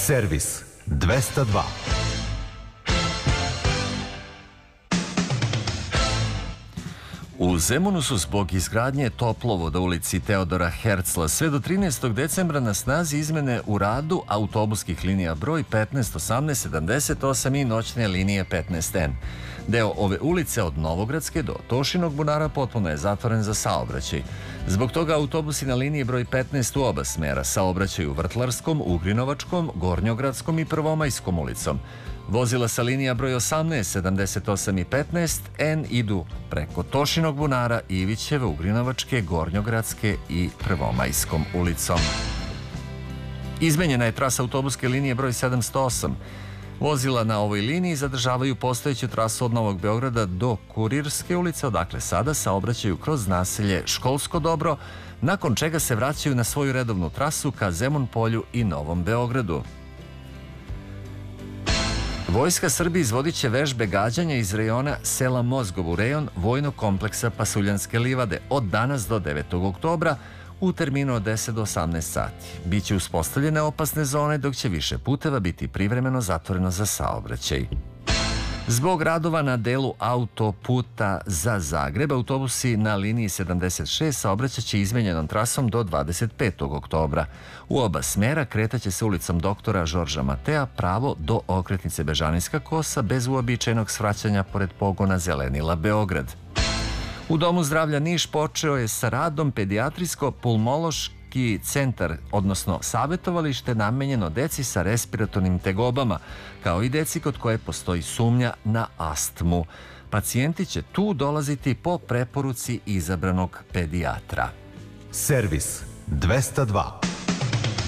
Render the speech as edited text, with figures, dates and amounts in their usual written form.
Servis 202. U Zemunu su zbog izgradnje toplovoda u ulici Teodora Herzla sve do 13. decembra na snazi izmene u radu autobuskih linija broj 15, 18, 78 i noćne linije 15N. Deo ove ulice od Novogradske do Tošinog bunara potpuno je zatvoren za saobraćaj. Zbog toga autobusi na liniji broj 15 u oba smera saobraćaju Vrtlarskom, Ugrinovačkom, Gornjogradskom i Prvomajskom ulicom. Vozila sa linija broj 18, 78 i 15N idu preko Tošinog bunara, Ivićeve, Ugrinovačke, Gornjogradske i Prvomajskom ulicom. Izmenjena je trasa autobuske linije broj 708. Vozila na ovoj liniji zadržavaju postojeću trasu od Novog Beograda do Kurirske ulice, odakle sada saobraćaju kroz naselje Školsko dobro, nakon čega se vraćaju na svoju redovnu trasu ka Zemun polju i Novom Beogradu. Vojska Srbije izvodit će vežbe gađanja iz rejona sela Mozgov u rejon vojnog kompleksa Pasuljanske livade od danas do 9. oktobra u terminu od 10 do 18 sati. Biće uspostavljene opasne zone, dok će više puteva biti privremeno zatvoreno za saobraćaj. Zbog radova na delu autoputa za Zagreb, autobusi na liniji 76 saobraćaće izmenjenom trasom do 25. oktobra. U oba smera kretaće se ulicom doktora Žorža Matea pravo do okretnice Bežanijska kosa bez uobičajenog svraćanja pored pogona Zelenila Beograd. U Domu zdravlja Niš počeo je sa radom pedijatrijsko-pulmološki centar, odnosno savjetovalište namenjeno deci sa respiratornim tegobama, kao i deci kod koje postoji sumnja na astmu. Pacijenti će tu dolaziti po preporuci izabranog pedijatra. Servis 202.